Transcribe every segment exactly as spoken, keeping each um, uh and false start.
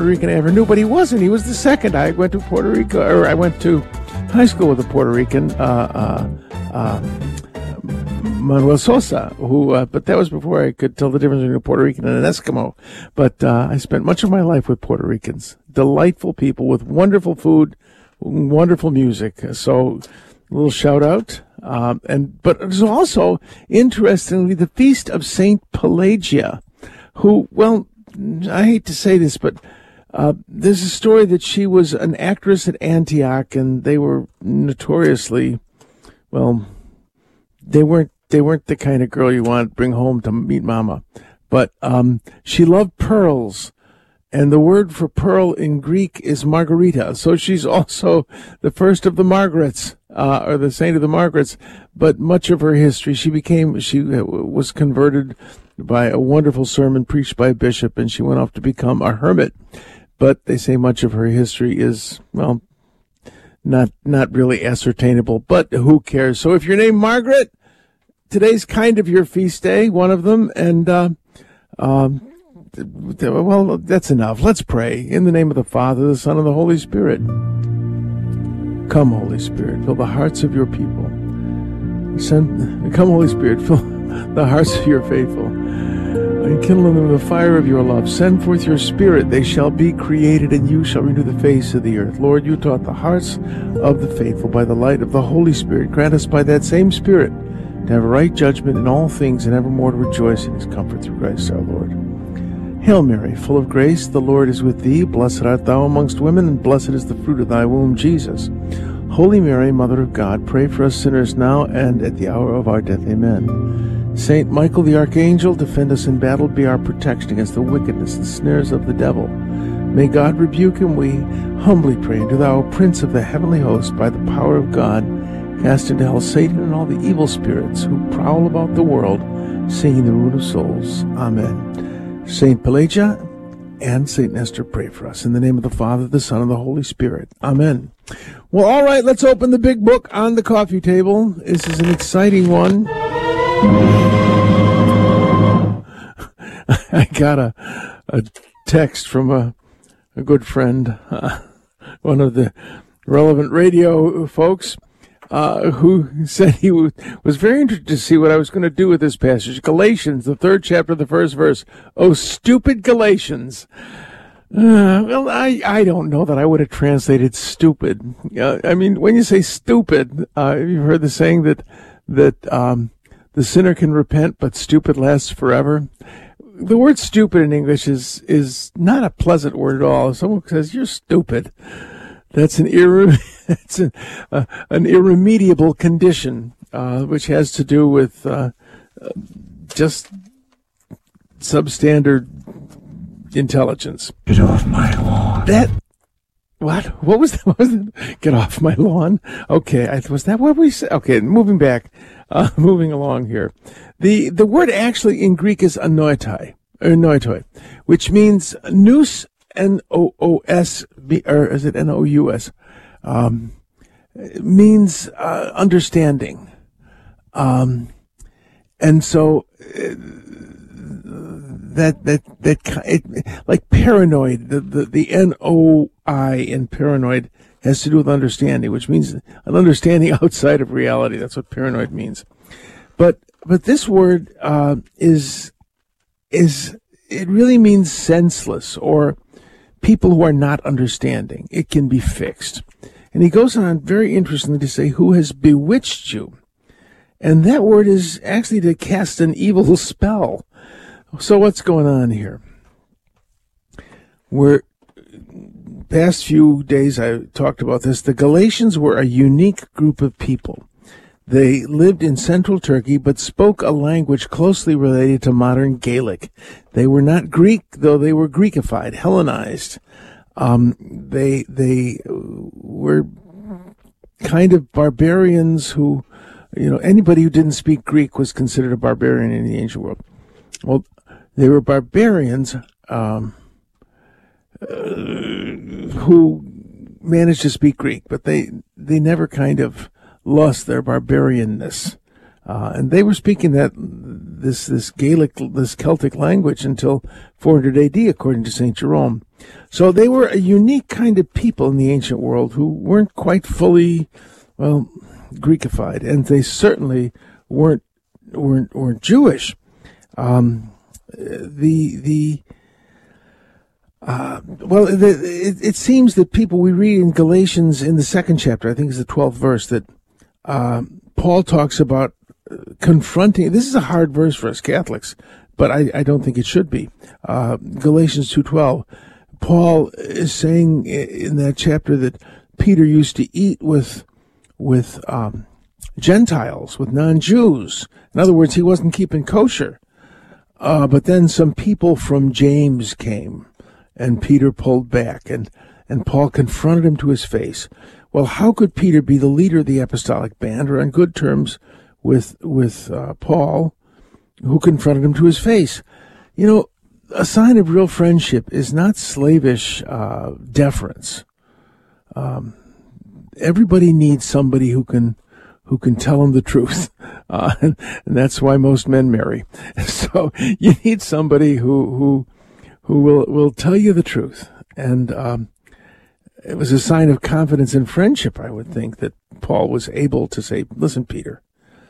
Rican I ever knew, but he wasn't. He was the second. I went to Puerto Rico, or I went to high school with a Puerto Rican, uh, uh, uh, Manuel Sosa, who, uh, but that was before I could tell the difference between a Puerto Rican and an Eskimo. But uh, I spent much of my life with Puerto Ricans. Delightful people with wonderful food, wonderful music. So, a little shout out. Um, and but there's also, interestingly, the feast of Saint Pelagia, who, well, I hate to say this, but uh, there's a story that she was an actress at Antioch, and they were notoriously, well, they weren't they weren't the kind of girl you want to bring home to meet mama. But um, she loved pearls, and the word for pearl in Greek is Margarita. So she's also the first of the Margarets, uh, or the saint of the Margarets. But much of her history, she became, she was converted by a wonderful sermon preached by a bishop, and she went off to become a hermit. But they say much of her history is, well, not not really ascertainable, but who cares? So if you're named Margaret, today's kind of your feast day, one of them, and, uh, um, well, that's enough. Let's pray. In the name of the Father, the Son, and the Holy Spirit. Come, Holy Spirit, fill the hearts of your people. Send, come, Holy Spirit, fill the hearts of your faithful, and kindle in them the fire of your love. Send forth your Spirit, they shall be created, and you shall renew the face of the earth. Lord, you taught the hearts of the faithful by the light of the Holy Spirit. Grant us by that same Spirit to have a right judgment in all things, and evermore to rejoice in his comfort through Christ our Lord. Hail Mary, full of grace, the Lord is with thee. Blessed art thou amongst women, and blessed is the fruit of thy womb, Jesus. Holy Mary, Mother of God, pray for us sinners now and at the hour of our death. Amen. Saint Michael the Archangel, defend us in battle, be our protection against the wickedness and snares of the devil. May God rebuke him, we humbly pray. And do thou, Prince of the heavenly host, by the power of God, cast into hell Satan and all the evil spirits who prowl about the world, seeking the ruin of souls. Amen. Saint Pelagia and Saint Nestor, pray for us. In the name of the Father, the Son, and the Holy Spirit. Amen. Well, all right, let's open the big book on the coffee table. This is an exciting one. I got a, a text from a, a good friend, uh, one of the relevant radio folks, Uh, who said he w- was very interested to see what I was going to do with this passage. Galatians, the third chapter, the first verse. Oh, stupid Galatians. Uh, well, I, I don't know that I would have translated stupid. Uh, I mean, when you say stupid, uh, you've heard the saying that, that, um, the sinner can repent, but stupid lasts forever. The word stupid in English is, is not a pleasant word at all. If someone says, you're stupid, that's an irre- it's an, uh, an irremediable condition, uh, which has to do with uh, uh, just substandard intelligence. Get off my lawn. That what? What was that? What was that? Get off my lawn. Okay, I, was that what we said? Okay, moving back, uh, moving along here. The the word actually in Greek is anoitai, or noitoi, which means nous. N O O S, or is it N O U S? Um, means uh, understanding. Um, and so uh, that, that, that, it, like paranoid, the, the, the N O I in paranoid has to do with understanding, which means an understanding outside of reality. That's what paranoid means. But, but this word, uh, is, is, it really means senseless, or people who are not understanding. It can be fixed. And he goes on very interestingly to say, who has bewitched you? And that word is actually to cast an evil spell. So what's going on here? We're, past few days I talked about this. The Galatians were a unique group of people. They lived in central Turkey, but spoke a language closely related to modern Gaelic. They were not Greek, though they were Greekified, Hellenized. Um, they they were kind of barbarians who, you know, anybody who didn't speak Greek was considered a barbarian in the ancient world. Well, they were barbarians um, uh, who managed to speak Greek, but they they never kind of lost their barbarianness. Uh, and they were speaking that this this Gaelic, this Celtic language until four hundred A D, according to Saint Jerome. So they were a unique kind of people in the ancient world who weren't quite fully, well, Greekified, and they certainly weren't weren't weren't Jewish. Um, the the uh, well, the, it, it seems that people we read in Galatians in the second chapter, I think it's the twelfth verse, that uh, Paul talks about confronting. This is a hard verse for us Catholics, but I, I don't think it should be. Uh, Galatians two twelve. Paul is saying in that chapter that Peter used to eat with with um, Gentiles, with non-Jews. In other words, he wasn't keeping kosher. Uh, but then some people from James came, and Peter pulled back, and, and Paul confronted him to his face. Well, how could Peter be the leader of the apostolic band, or on good terms with with uh, Paul, who confronted him to his face? You know, a sign of real friendship is not slavish uh, deference. Um, everybody needs somebody who can who can tell them the truth, uh, and, and that's why most men marry. So you need somebody who who who will will tell you the truth. And um, it was a sign of confidence and friendship, I would think, that Paul was able to say, "Listen, Peter."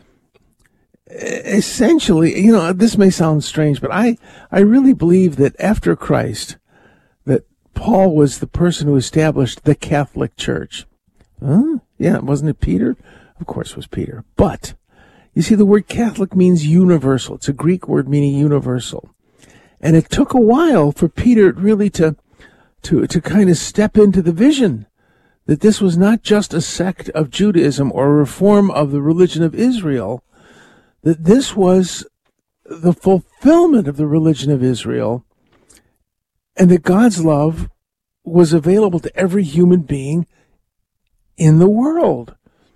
Essentially, you know, this may sound strange, but I, I really believe that after Christ, that Paul was the person who established the Catholic Church. Huh? Yeah, wasn't it Peter? Of course it was Peter. But, you see, the word Catholic means universal. It's a Greek word meaning universal. And it took a while for Peter really to, to, to kind of step into the vision that this was not just a sect of Judaism or a reform of the religion of Israel, that this was the fulfillment of the religion of Israel, and that God's love was available to every human being in the world.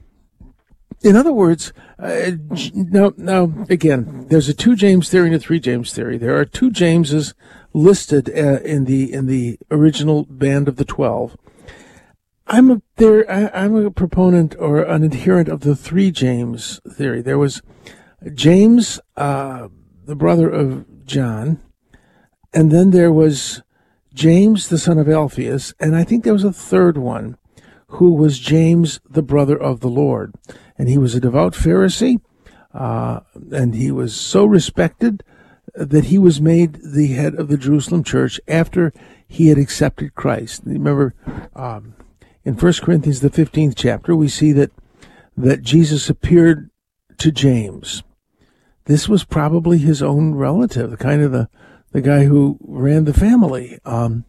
In other words, uh, now, now again, there's a two James theory and a three James theory. There are two Jameses listed uh, in the in the original band of the twelve. I'm a there. I, I'm a proponent or an adherent of the three James theory. There was James, uh, the brother of John, and then there was James, the son of Alphaeus, and I think there was a third one, who was James, the brother of the Lord. And he was a devout Pharisee, uh, and he was so respected that he was made the head of the Jerusalem church after he had accepted Christ. Remember, um, in First Corinthians, the fifteenth chapter, we see that that Jesus appeared to James. This was probably his own relative, the kind of the, the guy who ran the family. Um,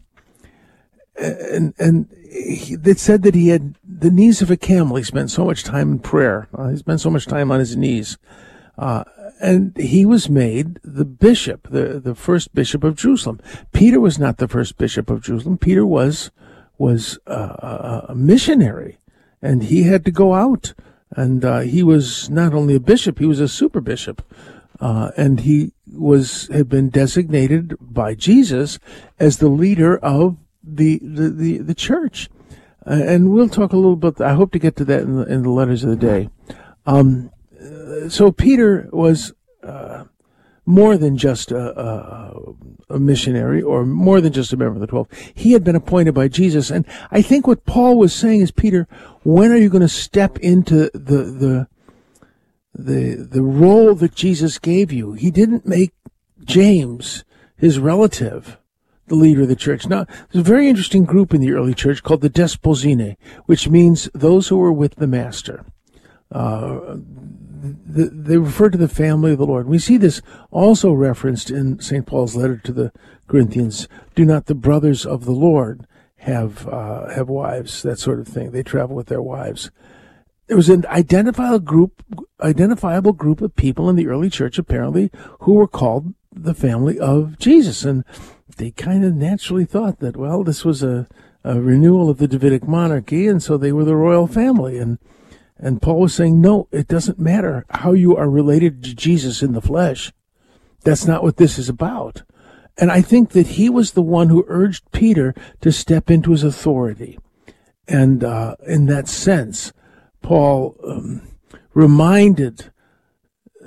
and and he, it said that he had the knees of a camel. He spent so much time in prayer. Uh, he spent so much time on his knees. Uh, and he was made the bishop, the, the first bishop of Jerusalem. Peter was not the first bishop of Jerusalem. Peter was, was uh, a missionary, and he had to go out. And uh, he was not only a bishop, he was a super bishop. Uh, and he was had been designated by Jesus as the leader of the the, the, the church. Uh, and we'll talk a little bit, I hope to get to that in the, in the letters of the day. Um, so Peter was uh, more than just a, a, a missionary or more than just a member of the twelve. He had been appointed by Jesus. And I think what Paul was saying is, Peter, when are you going to step into the, the, the, the role that Jesus gave you? He didn't make James, his relative, the leader of the church. Now, there's a very interesting group in the early church called the Desposine, which means those who were with the master. Uh, the, they refer to the family of the Lord. We see this also referenced in Saint Paul's letter to the Corinthians. Do not the brothers of the Lord have uh, have wives? That sort of thing. They travel with their wives. There was an identifiable group, identifiable group of people in the early church, apparently, who were called the family of Jesus, and they kind of naturally thought that, well, this was a, a renewal of the Davidic monarchy, and so they were the royal family. And and Paul was saying, no, it doesn't matter how you are related to Jesus in the flesh. That's not what this is about. And I think that he was the one who urged Peter to step into his authority. And uh, in that sense, Paul um, reminded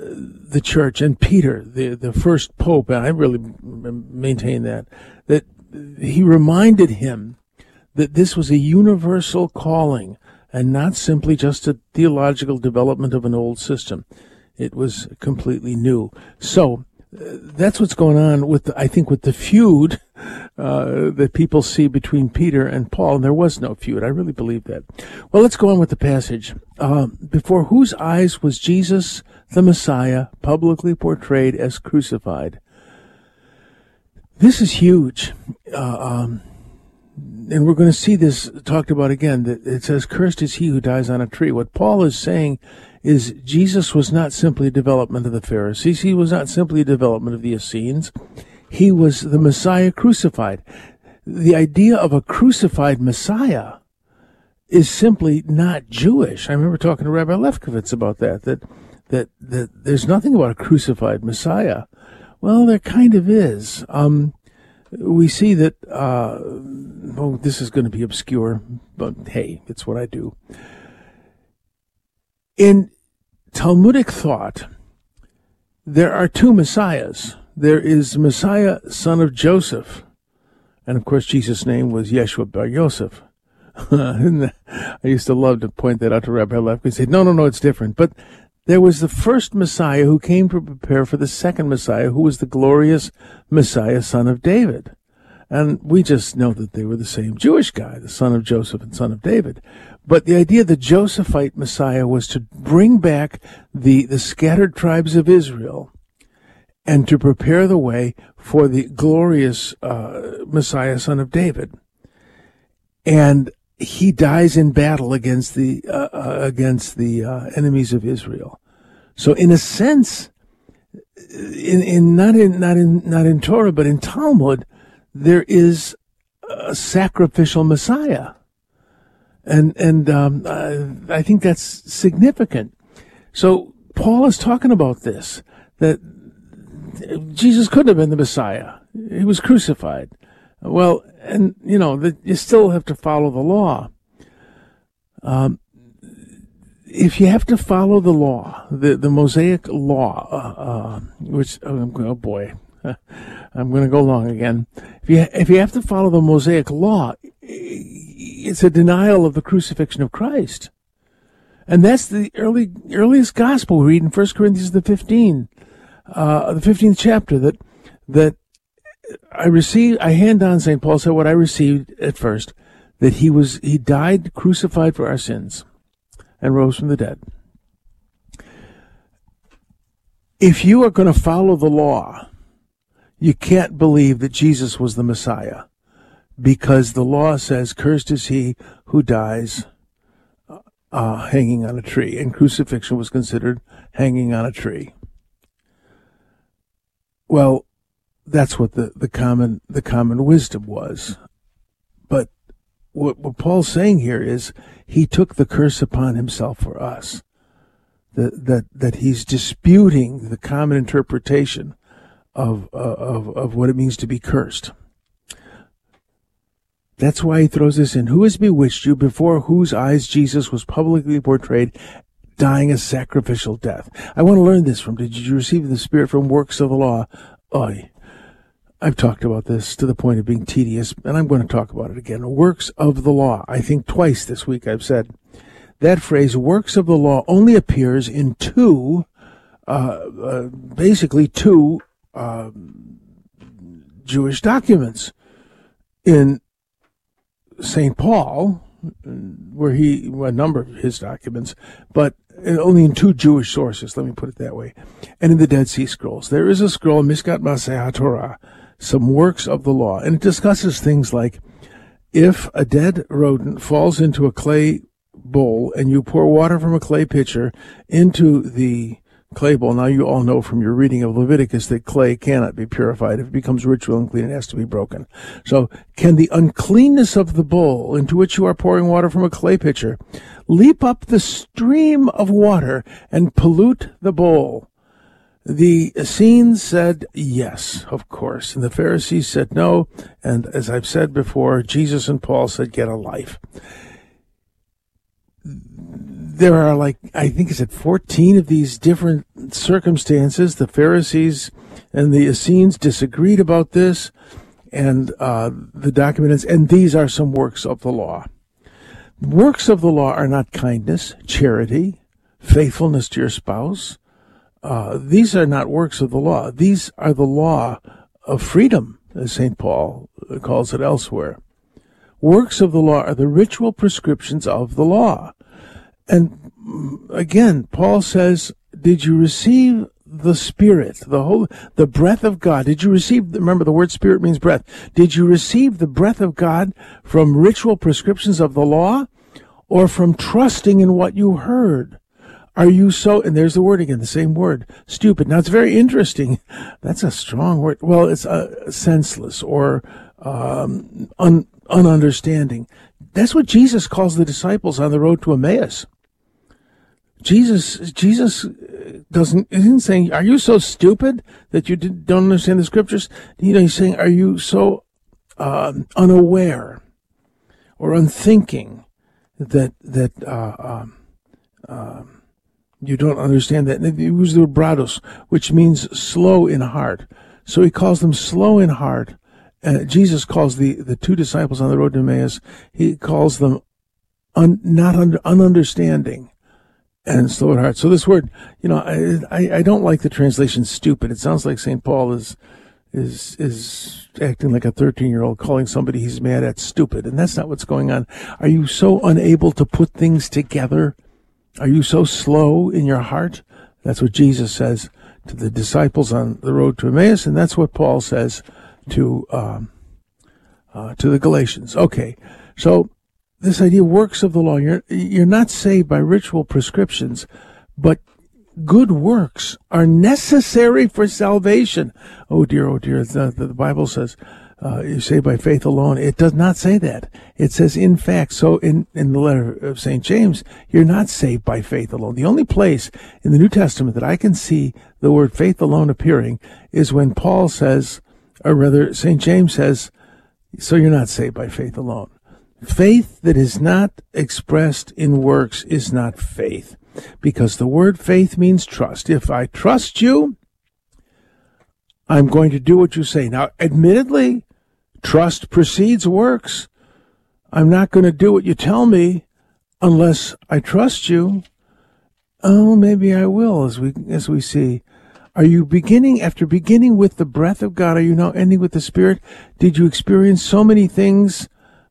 the church and Peter, the, the first pope, and I really maintain that, that he reminded him that this was a universal calling and not simply just a theological development of an old system. It was completely new. So uh, that's what's going on with, the, I think, with the feud uh, that people see between Peter and Paul. And there was no feud. I really believe that. Well, let's go on with the passage. Uh, before whose eyes was Jesus, the Messiah, publicly portrayed as crucified. This is huge. Uh, um, and we're going to see this talked about again. That it says, cursed is he who dies on a tree. What Paul is saying is Jesus was not simply a development of the Pharisees. He was not simply a development of the Essenes. He was the Messiah crucified. The idea of a crucified Messiah is simply not Jewish. I remember talking to Rabbi Lefkowitz about that, that, that, that there's nothing about a crucified Messiah. Well, there kind of is. Um, we see that, uh, oh, this is going to be obscure, but hey, it's what I do. In Talmudic thought, there are two Messiahs. There is Messiah, son of Joseph. And of course, Jesus' name was Yeshua bar Yosef. I used to love to point that out to Rabbi Lefkowitz and say, no, no, no, it's different. But there was the first Messiah who came to prepare for the second Messiah, who was the glorious Messiah, son of David. And we just know that they were the same Jewish guy, the son of Joseph and son of David. But the idea of the Josephite Messiah was to bring back the, the scattered tribes of Israel and to prepare the way for the glorious uh, Messiah, son of David. And he dies in battle against the uh, uh, against the uh, enemies of Israel. So, in a sense, in, in not in not in not in Torah, but in Talmud, there is a sacrificial Messiah, and and um, I, I think that's significant. So, Paul is talking about this, that Jesus couldn't have been the Messiah. He was crucified. Well, and, you know, the, you still have to follow the law. Um, if you have to follow the law, the, the Mosaic law, uh, uh, which, oh, oh boy, I'm going to go long again. If you, if you have to follow the Mosaic law, it's a denial of the crucifixion of Christ. And that's the early, earliest gospel we read in First Corinthians the fifteen, uh, the fifteenth chapter, that, that, I received, I hand on Saint Paul said what I received at first, that he was, he died crucified for our sins and rose from the dead. If you are going to follow the law, you can't believe that Jesus was the Messiah, because the law says, cursed is he who dies uh, hanging on a tree, and crucifixion was considered hanging on a tree. Well, that's what the, the common the common wisdom was. But what, what Paul's saying here is he took the curse upon himself for us. That that that he's disputing the common interpretation of uh, of of what it means to be cursed. That's why he throws this in. Who has bewitched you, before whose eyes Jesus was publicly portrayed, dying a sacrificial death? I want to learn this from, did you receive the Spirit from works of the law? Oy. I've talked about this to the point of being tedious, and I'm going to talk about it again. Works of the law. I think twice this week I've said that phrase, works of the law, only appears in two, uh, uh, basically two uh, Jewish documents. In Saint Paul, where he, well, a number of his documents, but only in two Jewish sources, let me put it that way, and in the Dead Sea Scrolls. There is a scroll, Mishkat Maseh HaTorah, some works of the law, and it discusses things like, if a dead rodent falls into a clay bowl and you pour water from a clay pitcher into the clay bowl, now you all know from your reading of Leviticus that clay cannot be purified. If it becomes ritual unclean, it has to be broken. So can the uncleanness of the bowl into which you are pouring water from a clay pitcher leap up the stream of water and pollute the bowl? The Essenes said yes, of course, and the Pharisees said no, and as I've said before, Jesus and Paul said get a life. there are like, I think it's at fourteen of these different circumstances. The Pharisees and the Essenes disagreed about this, and uh, the document is, and these are some works of the law. Works of the law are not kindness, charity, faithfulness to your spouse. Uh, these are not works of the law. These are the law of freedom, as Saint Paul calls it elsewhere. Works of the law are the ritual prescriptions of the law. And again, Paul says, did you receive the Spirit, the whole, the breath of God? Did you receive, remember the word Spirit means breath. Did you receive the breath of God from ritual prescriptions of the law or from trusting in what you heard? Are you so, and there's the word again, the same word, stupid. Now it's very interesting. That's a strong word. Well, it's uh, senseless or um, un, ununderstanding. That's what Jesus calls the disciples on the road to Emmaus. Jesus, Jesus doesn't, isn't saying, are you so stupid that you don't understand the scriptures? You know, he's saying, are you so um, unaware or unthinking that, that, uh, um, uh, you don't understand that? And he uses the word brados, which means slow in heart. So he calls them slow in heart. Uh, Jesus calls the, the two disciples on the road to Emmaus, he calls them un, not under, ununderstanding and slow at heart. So this word, you know, I, I, I don't like the translation stupid. It sounds like Saint Paul is, is, is acting like a thirteen-year-old calling somebody he's mad at stupid. And that's not what's going on. Are you so unable to put things together? Are you so slow in your heart? That's what Jesus says to the disciples on the road to Emmaus, and that's what Paul says to um, uh, to the Galatians. Okay, so this idea, works of the law, you're you're not saved by ritual prescriptions, but good works are necessary for salvation. Oh dear, oh dear, the, the Bible says uh, you're saved by faith alone. It does not say that. It says, in fact, so in, in the letter of Saint James, you're not saved by faith alone. The only place in the New Testament that I can see the word faith alone appearing is when Paul says, or rather Saint James says, so you're not saved by faith alone. Faith that is not expressed in works is not faith, because the word faith means trust. If I trust you, I'm going to do what you say. Now, admittedly, trust precedes works. I'm not going to do what you tell me unless I trust you. Oh, maybe I will, as we as we see. Are you beginning, after beginning with the breath of God, are you now ending with the Spirit? Did you experience so many things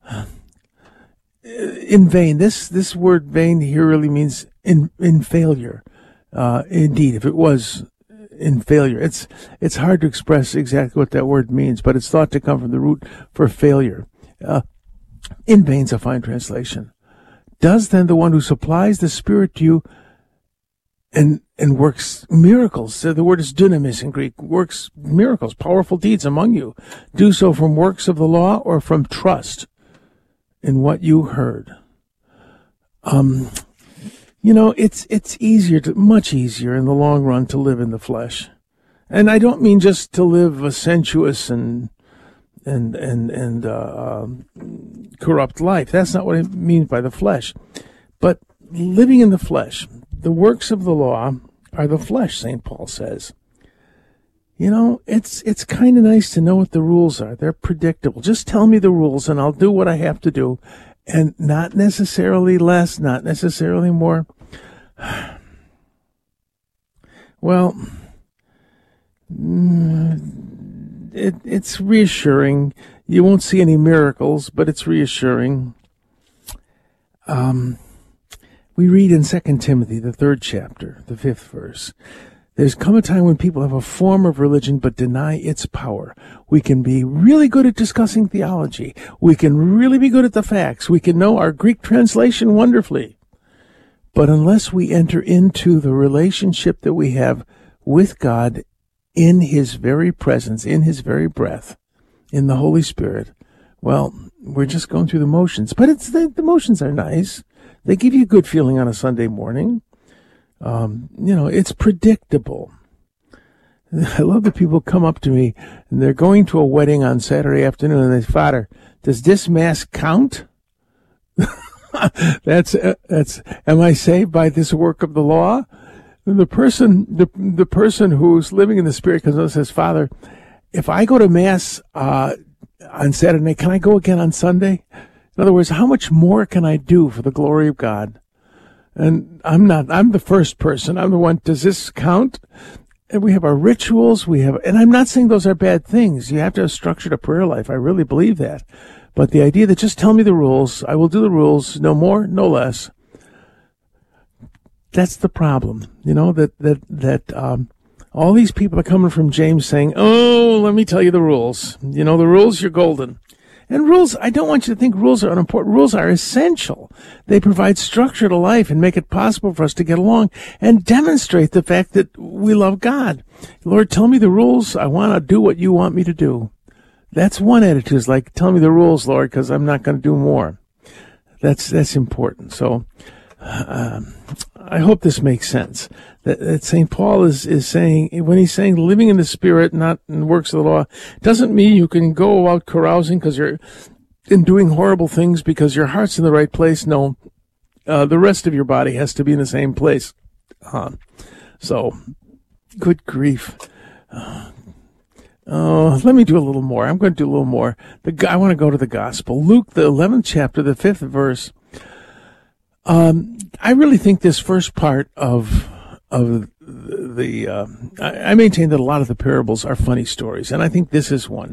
in vain? This this word vain here really means in in failure. Uh, indeed, if it was in failure, it's it's hard to express exactly what that word means, but it's thought to come from the root for failure. Uh, in vain's a fine translation. Does then the one who supplies the Spirit to you and and works miracles, so the word is dunamis in Greek, works miracles, powerful deeds among you, do so from works of the law or from trust in what you heard? Um, you know, it's it's easier, to, much easier in the long run to live in the flesh. And I don't mean just to live a sensuous and and and and uh, um, corrupt life. That's not what I mean by the flesh. But living in the flesh, the works of the law are the flesh, Saint Paul says. You know, it's it's kind of nice to know what the rules are. They're predictable. Just tell me the rules and I'll do what I have to do. And not necessarily less, not necessarily more. Well, it, it's reassuring. You won't see any miracles, but it's reassuring. Um, we read in Second Timothy, the third chapter, the fifth verse, there's come a time when people have a form of religion but deny its power. We can be really good at discussing theology. We can really be good at the facts. We can know our Greek translation wonderfully. But unless we enter into the relationship that we have with God in His very presence, in His very breath, in the Holy Spirit, well, we're just going through the motions. But it's the, the motions are nice. They give you a good feeling on a Sunday morning. Um, you know, it's predictable. I love that people come up to me and they're going to a wedding on Saturday afternoon and they say, Father, does this Mass count? that's, uh, that's, am I saved by this work of the law? The person, the, the person who's living in the Spirit comes and says, Father, if I go to Mass, uh, on Saturday night, can I go again on Sunday? In other words, how much more can I do for the glory of God? And I'm not, I'm the first person. I'm the one, does this count? And we have our rituals, we have, and I'm not saying those are bad things. You have to have structured a prayer life. I really believe that. But the idea that just tell me the rules, I will do the rules, no more, no less. That's the problem. You know, that, that, that, um, all these people are coming from James saying, oh, let me tell you the rules. You know, the rules, you're golden. And rules, I don't want you to think rules are unimportant. Rules are essential. They provide structure to life and make it possible for us to get along and demonstrate the fact that we love God. Lord, tell me the rules. I want to do what you want me to do. That's one attitude. It's like, tell me the rules, Lord, because I'm not going to do more. That's, that's important. So, um, I hope this makes sense. That, that Saint Paul is, is saying, when he's saying living in the Spirit, not in works of the law, doesn't mean you can go out carousing because you're and doing horrible things because your heart's in the right place. No, uh, the rest of your body has to be in the same place. Uh, so, good grief. Uh, Oh, let me do a little more. I'm going to do a little more. The, I want to go to the gospel. Luke, the eleventh chapter, the fifth verse. Um, I really think this first part of of the, uh, I, I maintain that a lot of the parables are funny stories, and I think this is one.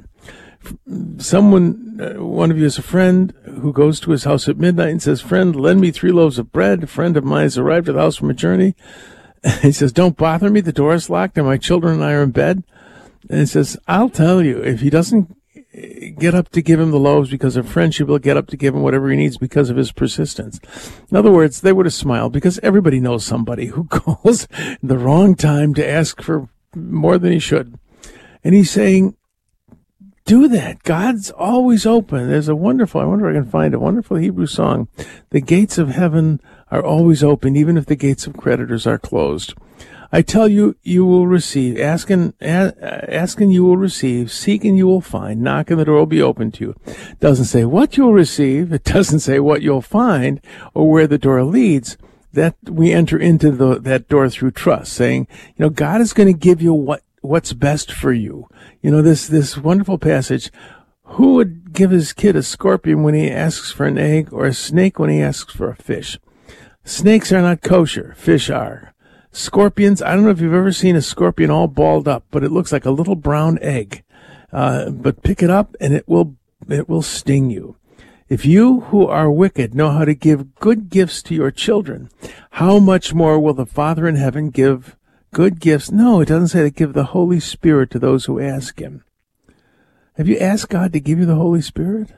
Someone, uh, one of you has a friend who goes to his house at midnight and says, friend, lend me three loaves of bread. A friend of mine has arrived at the house from a journey. He says, don't bother me. The door is locked and my children and I are in bed. And it says, I'll tell you, if he doesn't get up to give him the loaves because of friendship, he'll get up to give him whatever he needs because of his persistence. In other words, they would have smiled because everybody knows somebody who calls the wrong time to ask for more than he should. And he's saying, do that. God's always open. There's a wonderful, I wonder if I can find a wonderful Hebrew song. The gates of heaven are always open, even if the gates of creditors are closed. I tell you, you will receive. Ask and, ask and you will receive. Seek and you will find. Knock and the door will be open to you. It doesn't say what you'll receive. It doesn't say what you'll find or where the door leads. That we enter into the, that door through trust, saying, you know, God is going to give you what, what's best for you. You know, this, this wonderful passage. Who would give his kid a scorpion when he asks for an egg or a snake when he asks for a fish? Snakes are not kosher. Fish are. Scorpions, I don't know if you've ever seen a scorpion all balled up, but it looks like a little brown egg. Uh, but pick it up and it will, it will sting you. If you who are wicked know how to give good gifts to your children, how much more will the Father in heaven give good gifts? No, it doesn't say to give the Holy Spirit to those who ask him. Have you asked God to give you the Holy Spirit?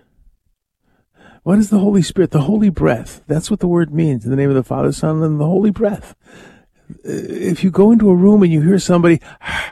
What is the Holy Spirit? The Holy Breath. That's what the word means. In the name of the Father, Son, and the Holy Breath. If you go into a room and you hear somebody,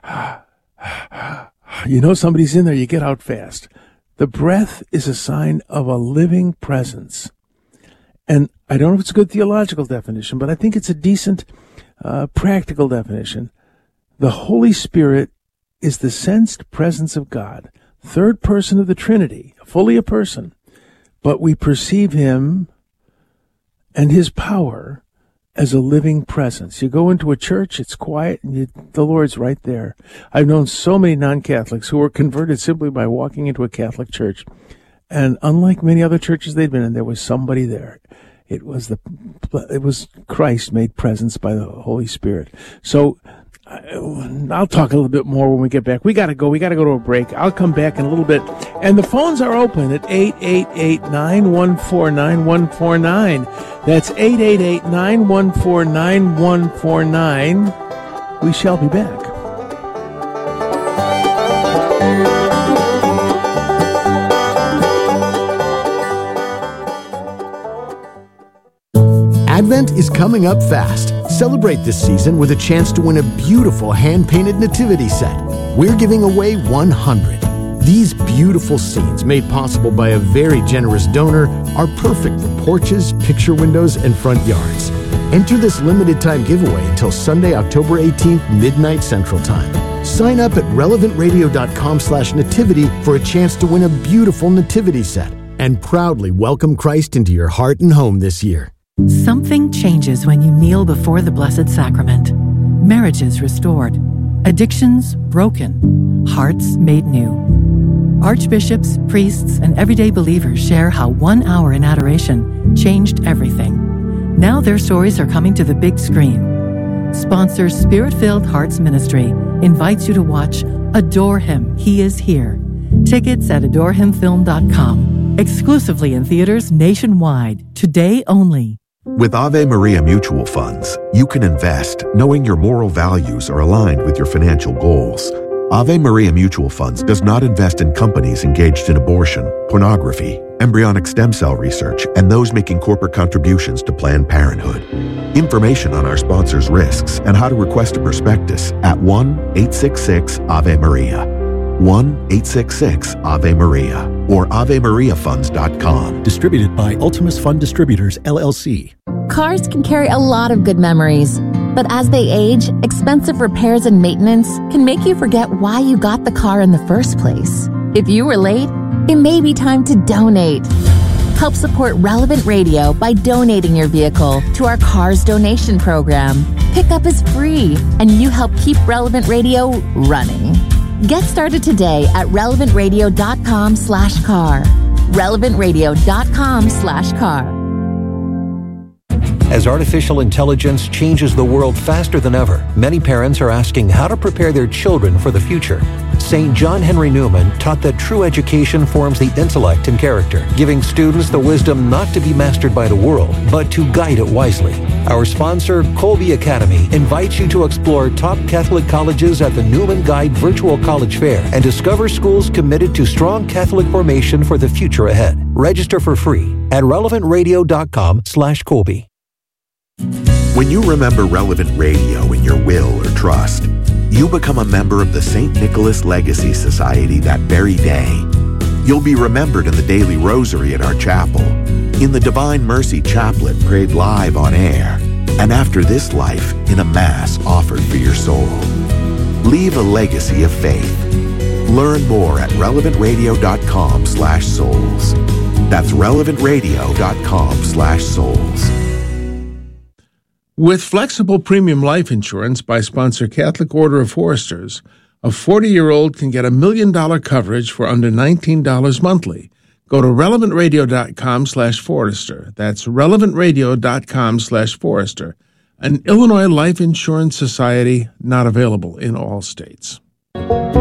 you know somebody's in there, you get out fast. The breath is a sign of a living presence. And I don't know if it's a good theological definition, but I think it's a decent uh, practical definition. The Holy Spirit is the sensed presence of God, third person of the Trinity, fully a person, but we perceive him and his power as a living presence. You go into a church, it's quiet, and you, the Lord's right there. I've known so many non-Catholics who were converted simply by walking into a Catholic church. And unlike many other churches they'd been in, there was somebody there. It was the, it was Christ made presence by the Holy Spirit. So I'll talk a little bit more when we get back. We got to go. We got to go to a break. I'll come back in a little bit. And the phones are open at eight eight eight, nine one four, nine one four nine. That's eight eight eight, nine one four, nine one four nine. We shall be back. Advent is coming up fast. Celebrate this season with a chance to win a beautiful hand-painted nativity set. We're giving away one hundred. These beautiful scenes, made possible by a very generous donor, are perfect for porches, picture windows, and front yards. Enter this limited-time giveaway until Sunday, October eighteenth, midnight Central Time. Sign up at relevant radio dot com slash nativity for a chance to win a beautiful nativity set. and proudly welcome Christ into your heart and home this year. Something changes when you kneel before the Blessed Sacrament. Marriages restored, addictions broken, hearts made new. Archbishops, priests, and everyday believers share how one hour in adoration changed everything. Now their stories are coming to the big screen. Sponsor Spirit-Filled Hearts Ministry invites you to watch Adore Him, He is Here. Tickets at adore him film dot com. Exclusively in theaters nationwide. Today only. With Ave Maria Mutual Funds, you can invest knowing your moral values are aligned with your financial goals. Ave Maria Mutual Funds does not invest in companies engaged in abortion, pornography, embryonic stem cell research, and those making corporate contributions to Planned Parenthood. Information on our sponsors' risks and how to request a prospectus at one eight six six Ave Maria. one eight six six Ave Maria or ave maria funds dot com. Distributed by Ultimus Fund Distributors, L L C. Cars can carry a lot of good memories, but as they age, expensive repairs and maintenance can make you forget why you got the car in the first place. If you were late, it may be time to donate. Help support Relevant Radio by donating your vehicle to our Cars Donation Program. Pickup is free, and you help keep Relevant Radio running. Get started today at relevant radio dot com slash car. relevant radio dot com slash car. As artificial intelligence changes the world faster than ever, many parents are asking how to prepare their children for the future. Saint John Henry Newman taught that true education forms the intellect and character, giving students the wisdom not to be mastered by the world, but to guide it wisely. Our sponsor, Colby Academy, invites you to explore top Catholic colleges at the Newman Guide Virtual College Fair and discover schools committed to strong Catholic formation for the future ahead. Register for free at relevant radio dot com slash Colby. When you remember Relevant Radio in your will or trust, you become a member of the Saint Nicholas Legacy Society that very day. You'll be remembered in the daily rosary at our chapel, in the Divine Mercy Chaplet prayed live on air, and after this life in a Mass offered for your soul. Leave a legacy of faith. Learn more at relevant radio dot com slash souls. That's relevant radio dot com slash souls. With flexible premium life insurance by sponsor Catholic Order of Foresters, a forty-year-old can get a million-dollar coverage for under nineteen dollars monthly. Go to relevant radio dot com slash Forester. That's relevant radio dot com slash Forester. An Illinois Life Insurance Society, not available in all states.